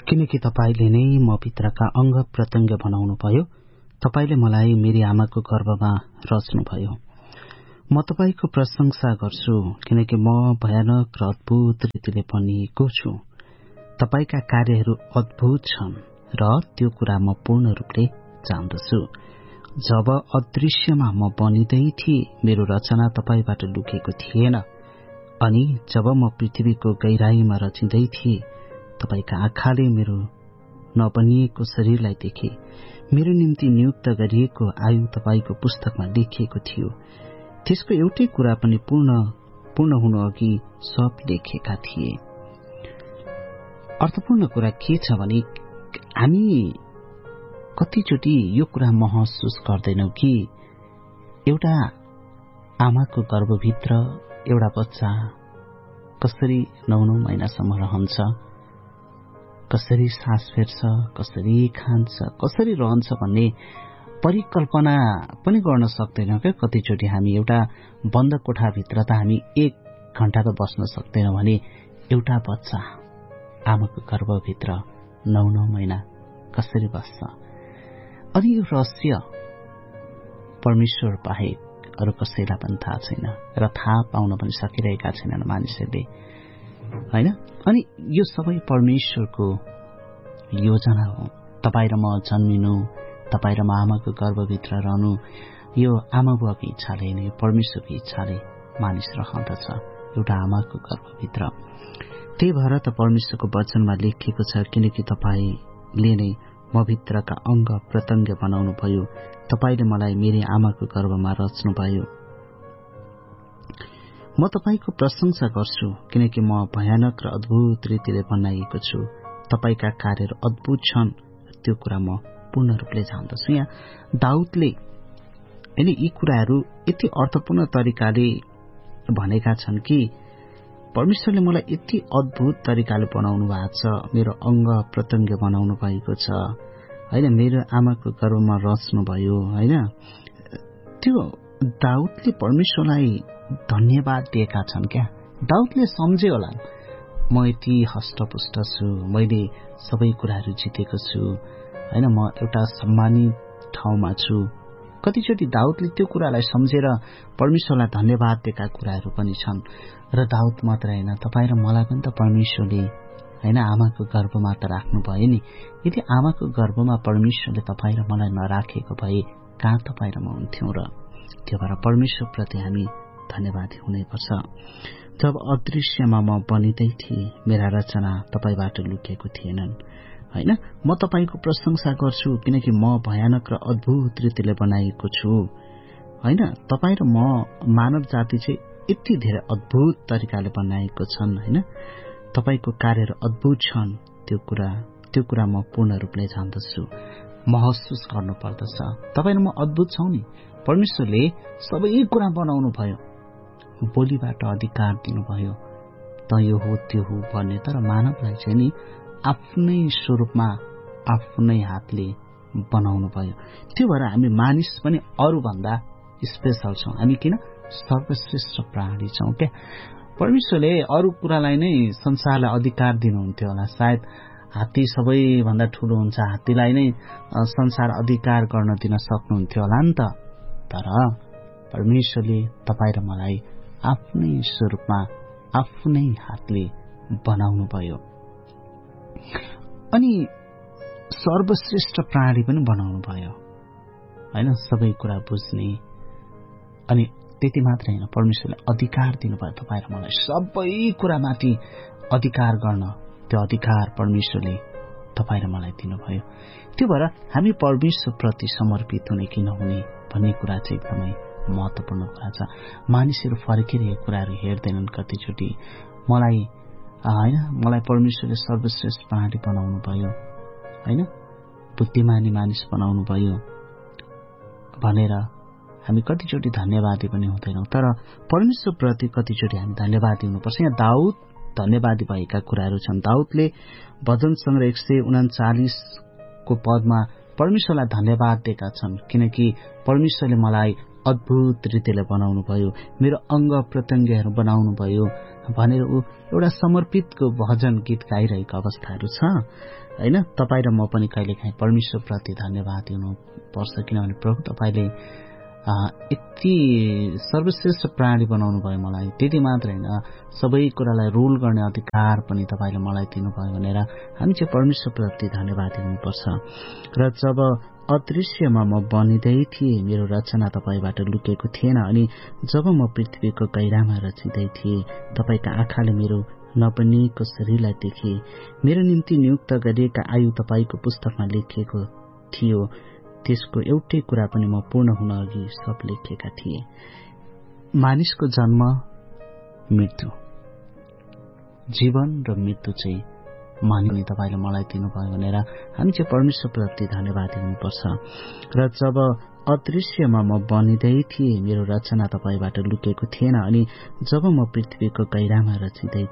किनकि तपाईले नै म भित्रका अंग प्रत्यंग बनाउनुभयो। तपाईले मलाई मेरी आमाको गर्भमा रच्नुभयो। म तपाईको प्रशंसा गर्छु किनकि म भयानक र अद्भुत रीतिले बनिएको छु। तपाईका कार्यहरू अद्भुत छन् र त्यो कुरा म पूर्ण रूपले जान्दछु। जब अदृश्यमा म बनिँदै थिए मेरो रचना तपाईबाट लुकेको थिएन, अनि जब म पृथ्वीको गहिराईमा रचिँदै थिए तपाईका आँखाले मेरो नबनिएको शरीरलाई देखे। मेरो निम्ति नियुक्त गरिएको आयु तपाईको पुस्तकमा लेखिएको थियो। त्यसको एउटै कुरा पनि पूर्ण हुनु अघि सब लेखेका थिए। अर्थपूर्ण कुरा के छ भने हामी कतिचोटि यो कुरा महसुस गर्दैनौ कि एउटा आमाको गर्भभित्र एउटा बच्चा कसरी 9 महिनासम्म रहन्छ, कसरी सास फेर्छ, कसरी खान्छ, कसरी रहन्छ भन्ने परिकल्पना पनि गर्न सक्दैनौं क्या। कतिचोटि हामी एउटा बन्द कोठाभित्र त हामी 1 घण्टा त बस्न सक्दैनौं भने एउटा बच्चा आमाको गर्भभित्र 9 महिना कसरी बस्छ। अनि यो रहस्य परमेश्वर बाहेक अरू कसैलाई पनि थाहा छैन र थाहा पाउन पनि सकिरहेका छैनन् मानिसहरूले, हैन। अनि यो सबै परमेश्वरको योजना हो। तपाईँ र म जन्मिनु, तपाईँ र म आमाको गर्भभित्र रहनु, यो आमा बुवाको इच्छाले नै, परमेश्वरको इच्छाले मानिस रहँदछ एउटा आमाको गर्भभित्र। त्यही भएर त परमेश्वरको वचनमा लेखिएको छ, किनकि तपाईले नै म भित्रका अंग प्रत्यंग बनाउनु भयो। तपाईले मलाई मेरी आमाको गर्भमा रच्नुभयो। म तपाईको प्रशंसा गर्छु किनकि म भयानक र अद्भुत रीतिले बनाइएको छु। तपाईका कार्यहरू अद्भुत छन्, त्यो कुरा म पूर्ण रूपले जान्दछु। यहाँ दाउदले यी कुराहरू यति अर्थपूर्ण तरिकाले भनेका छन् कि परमेश्वरले मलाई यति अद्भुत तरिकाले बनाउनु भएको छ, मेरो अंग प्रत्यंग बनाउनु भएको छ, हैन। मेरो आमाको गर्भमा रच्नुभयो, हैन। त्यो दाउदले परमेश्वरलाई धन्यवाद दिएका छन् क्या। दाउदले सम्झे होला म यति हष्टपुष्ट छु, मैले सबै कुराहरू जितेको छु, हैन, म एउटा सम्मानित ठाउँमा छु। कतिचोटि दाउदले त्यो कुरालाई सम्झेर परमेश्वरलाई धन्यवाद दिएका कुराहरू पनि छन्। र दाउद मात्र हैन, तपाईँ र मलाई पनि त परमेश्वरले हैन आमाको गर्भमा त राख्नु भयो नि। यदि आमाको गर्भमा परमेश्वरले तपाईँ र मलाई नराखेको भए कहाँ तपाईँ र म हुन्थ्यौं र। त्यो भएर परमेश्वरप्रति हामी धन्यवादी हुनैपर्छ। जब अदृश्यमा म बनिँदै थिए मेरा रचना तपाईबाट लुकेको थिएनन्, हैन। म तपाईको प्रशंसा गर्छु किनकि म भयानक र अद्भुत रीतिले बनाइएको छु, हैन। तपाईँ र म मानव जाति चाहिँ यति धेरै अद्भुत तरिकाले बनाइएको छन्, हैन। तपाईको कार्यहरू अद्भुत छन्, त्यो कुरा म पूर्ण रूपले जान्दछु। महसुस गर्नु पर्दछ तपाईँ र म अद्भुत छौं नि। परमेश्वरले सबै कुरा बनाउनु भयो, बोलीबाट अधिकार दिनुभयो, त यो हो त्यो हो भन्ने। तर मानवलाई चाहिँ नि आफ्नै स्वरूपमा आफ्नै हातले बनाउनु भयो। त्यो भएर हामी मानिस पनि अरू भन्दा स्पेशल छौं। हामी किन सर्वश्रेष्ठ प्राणी छौं क्या। परमेश्वरले अरू कुरालाई नै संसारलाई अधिकार दिनुहुन्थ्यो होला। सायद हात्ती सबैभन्दा ठूलो हुन्छ, हात्तीलाई नै संसार अधिकार गर्न दिन सक्नुहुन्थ्यो होला नि त। तर परमेश्वरले तपाईँ र मलाई आफ्नै स्वरूपमा आफ्नै हातले बनाउनु भयो। अनि सर्वश्रेष्ठ प्राणी पनि बनाउनु भयो, हैन, सबै कुरा बुझ्ने। अनि त्यति मात्र हैन, परमेश्वरले अधिकार दिनुभयो तपाईँ र मलाई सबै कुरामाथि अधिकार गर्न। त्यो अधिकार परमेश्वरले तपाईँ र मलाई दिनुभयो। त्यो भएर हामी परमेश्वरप्रति समर्पित हुने कि नहुने भन्ने कुरा चाहिँ एकदमै महत्वपूर्ण कुरा छ। मानिसहरू फर्केर यो कुराहरू हेर्दैनन्। कतिचोटि मलाई परमेश्वरले सर्वश्रेष्ठ प्राणी बनाउनु भयो, हैन, बुद्धिमानी मानिस बनाउनु भयो भनेर हामी कतिचोटि धन्यवादी पनि हुँदैनौं। तर परमेश्वरप्रति कतिचोटि हामी धन्यवादी हुनुपर्छ। यहाँ दाउद धन्यवादी भएका कुराहरू छन्। दाउदले भजन संग्रह 139 को पदमा परमेश्वरलाई धन्यवाद दिएका छन् किनकि परमेश्वरले मलाई अद्भुत रीतिले बनाउनु भयो, मेरो अंग प्रत्यंगहरू बनाउनु भयो, भनेर ऊ एउटा समर्पितको भजन गीत गाइरहेको अवस्थाहरू छ हैन। तपाईँ र म पनि कहिलेकाहीँ परमेश्वरप्रति धन्यवाद दिनुपर्छ, किनभने प्रभु तपाईँले यति सर्वश्रेष्ठ प्राणी बनाउनु भयो मलाई। त्यति मात्र होइन, सबै कुरालाई रोल गर्ने अधिकार पनि तपाईँले मलाई दिनुभयो भनेर हामी चाहिँ परमेश्वरप्रति धन्यवाद दिनुपर्छ। र जब अदृश्यमा म बनिँदै थिएँ, मेरो रचना तपाईँबाट लुकेको थिएन, अनि जब म पृथ्वीको गहिरामा रचिँदै थिएँ, तपाईँका आँखाले मेरो नबनिएको शरीरलाई देखे। मेरो निम्ति नियुक्त गरिएका आयु तपाईँको पुस्तकमा लेखिएको थियो, त्यसको एउटै कुरा पनि म पूर्ण हुन अघि सब लेखेका थिए। मानिसको जन्म, मृत्यु, जीवन र मृत्यु चाहिँ मानिने तपाईँले मलाई दिनुभयो भनेर हामी चाहिँ परमेश्वरप्रति धन्यवाद दिनुपर्छ। र जब अदृश्यमा म बनिँदै थिएँ, मेरो रचना तपाईँबाट लुकेको थिएन, अनि जब म पृथ्वीको गहिरामा रचिँदै